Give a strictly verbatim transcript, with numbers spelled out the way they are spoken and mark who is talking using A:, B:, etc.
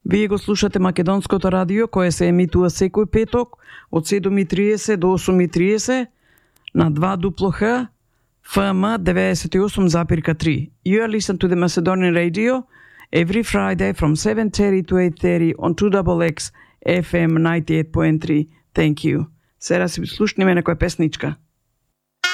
A: Вие го слушате Македонското радио, кое се емитува секој петок од седум и триесет до осум и триесет на два дупло Х, Ф М деветдесет и осум запирка три. You are listening to the Macedonian radio every Friday from seven thirty to eight thirty on two X X F M ninety-eight point three. Thank you. Сега си слушнеме некоја песничка.